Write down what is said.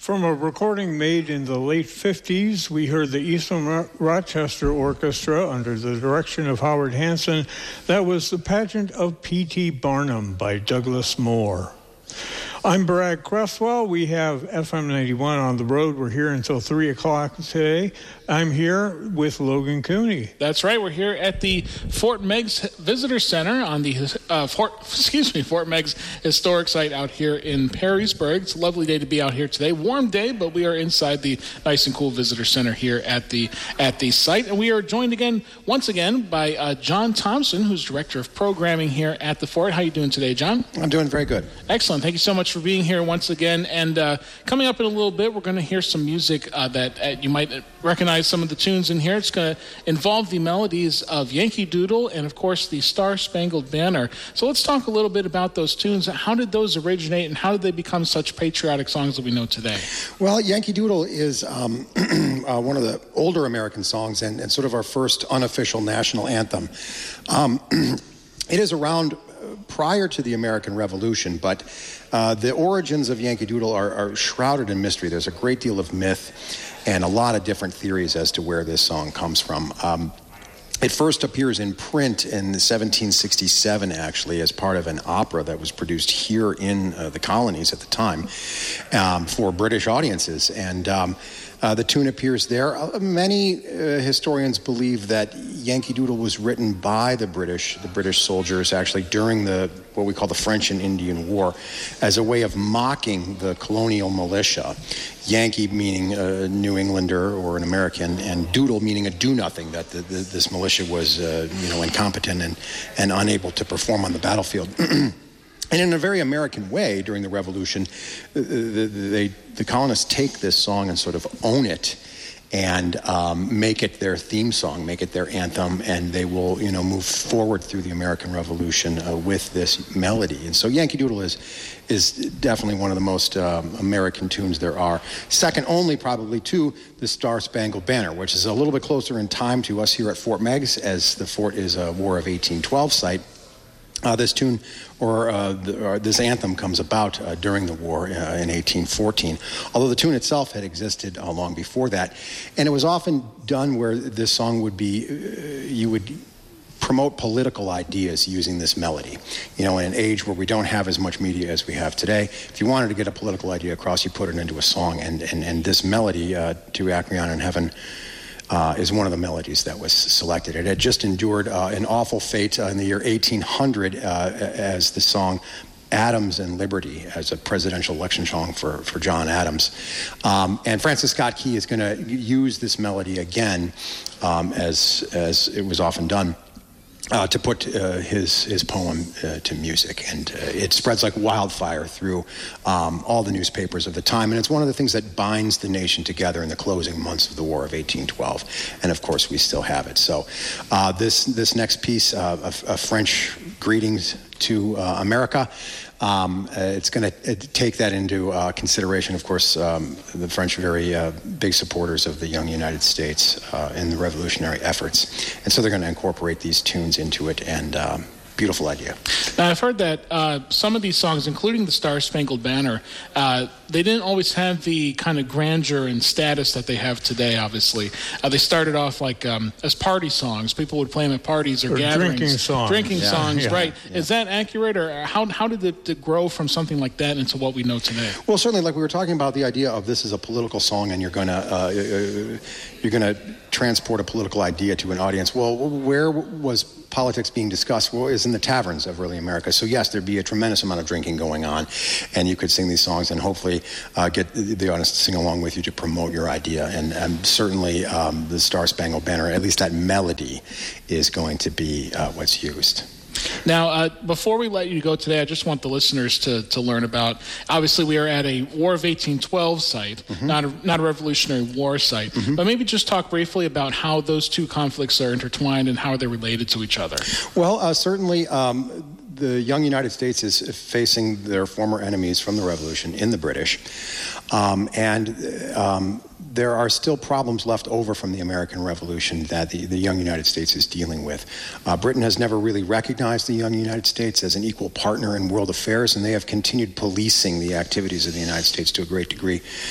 From a recording made in the late 50s, we heard the Eastern Rochester Orchestra under the direction of Howard Hanson. That was The Pageant of P.T. Barnum by Douglas Moore. I'm Brad Cresswell. We have FM 91 on the road. We're here until 3 o'clock today. I'm here with Logan Cooney. That's right. We're here at the Fort Meigs Visitor Center on the Fort Meigs historic site out here in Perrysburg. It's a lovely day to be out here today. Warm day, but we are inside the nice and cool Visitor Center here at the site. And we are joined once again by John Thompson, who's Director of Programming here at the Fort. How are you doing today, John? I'm doing very good. Excellent. Thank you so much for being here once again. And coming up in a little bit, we're going to hear some music that you might recognize some of the tunes in here. It's going to involve the melodies of Yankee Doodle and, of course, the Star Spangled Banner. So let's talk a little bit about those tunes. How did those originate, and how did they become such patriotic songs that we know today? Well, Yankee Doodle is one of the older American songs and sort of our first unofficial national anthem. It is around prior to the American Revolution, but the origins of Yankee Doodle are shrouded in mystery. There's a great deal of myth and a lot of different theories as to where this song comes from. It first appears in print in 1767, actually, as part of an opera that was produced here in the colonies at the time for British audiences. And the tune appears there. Many historians believe that Yankee Doodle was written by the British soldiers, actually during what we call the French and Indian War, as a way of mocking the colonial militia. Yankee meaning a New Englander or an American, and Doodle meaning a do-nothing, that this militia was incompetent and unable to perform on the battlefield. And in a very American way, during the Revolution, the colonists take this song and sort of own it and make it their theme song, make it their anthem, and they will, move forward through the American Revolution with this melody. And so Yankee Doodle is definitely one of the most American tunes there are. Second only probably to the Star Spangled Banner, which is a little bit closer in time to us here at Fort Meigs, as the fort is a War of 1812 site. This tune this anthem comes about during the war in 1814, although the tune itself had existed long before that. And it was often done where this song would be, you would promote political ideas using this melody. In an age where we don't have as much media as we have today, if you wanted to get a political idea across, you put it into a song. And this melody, To Acreon in Heaven, is one of the melodies that was selected. It had just endured an awful fate in the year 1800 as the song Adams and Liberty, as a presidential election song for John Adams. And Francis Scott Key is going to use this melody again, as it was often done, to put his poem to music. And it spreads like wildfire through all the newspapers of the time. And it's one of the things that binds the nation together in the closing months of the War of 1812. And of course, we still have it. So this next piece, a French greetings to America, it's going to take that into consideration. Of course, the French are very big supporters of the young United States in the revolutionary efforts. And so they're going to incorporate these tunes into it, and beautiful idea. Now, I've heard that some of these songs, including the Star Spangled Banner, they didn't always have the kind of grandeur and status that they have today, obviously. They started off like as party songs. People would play them at parties or gatherings. Drinking songs, right. Yeah. Is that accurate, or how did it grow from something like that into what we know today? Well, certainly, like we were talking about, the idea of this is a political song and you're going to transport a political idea to an audience. Well, where was politics being discussed? Well, is in the taverns of early America. So yes, there'd be a tremendous amount of drinking going on, and you could sing these songs and hopefully get the audience to sing along with you to promote your idea. And certainly the Star Spangled Banner, at least that melody, is going to be what's used. Now, before we let you go today, I just want the listeners to learn about, obviously we are at a War of 1812 site, not a Revolutionary War site, but maybe just talk briefly about how those two conflicts are intertwined and how they're related to each other. Well, certainly the young United States is facing their former enemies from the Revolution in the British, and there are still problems left over from the American Revolution that the young United States is dealing with. Britain has never really recognized the young United States as an equal partner in world affairs, and they have continued policing the activities of the United States to a great degree.